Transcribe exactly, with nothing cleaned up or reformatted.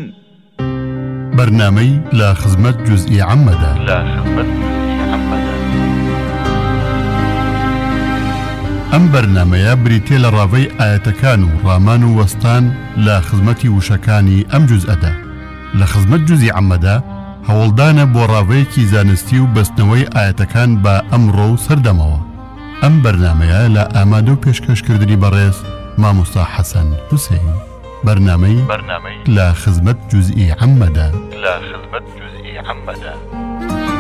بەرنامەی لە خزمەت جوزئی عەممەدا. لە خزمەت جوزئی عەممەدا. ئەم بەرنامەیە بریتیە لە ڕاوەی ئاەتەکان و ڕامان و وەستان لە خزمەتی وشەکانی ئەم جوزئەدا. لە خزمەت جوزئی عەممەدا هەوڵدانە بۆ ڕاوەیەکی زانستی و بەستنەوەی ئاەتەکان بە ئەمڕۆ و سەردەمەوە. ئەم بەرنامەیە لە ئامادە و پێشکەشکردنی بەڕێز مامۆستا حەسەن حوسێن. بەرنامەی بەرنامەی لە خزمەت جوزئی عەممەدا. لە خزمەت جوزئی عەممەدا.